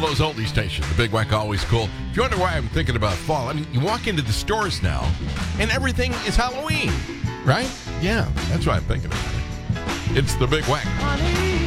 of those oldie stations. The Big Wack Always Cool. If you wonder why I'm thinking about fall, I mean, you walk into the stores now, and everything is Halloween, right? Yeah, that's why I'm thinking about it. It's the Big Wack.